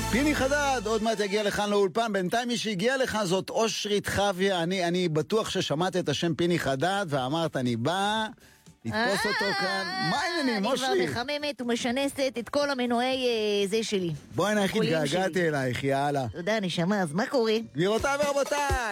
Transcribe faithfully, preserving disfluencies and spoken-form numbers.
פיני חדד, עוד מעט יגיע לכאן לאולפן. בינתיים מי שהגיע לכאן זאת אושרית חוויה. אני, אני בטוח ששמעת את השם פיני חדד ואמרת אני בא לתפוס אותו כאן. מה העניינים, אושרית? אני כבר מחממת ומשנסת את כל המנועי זה שלי. בואי נחית, געגעתי אלייך, יאללה. תודה, נשמה, אז מה קורה? גבירותיי ורבותיי,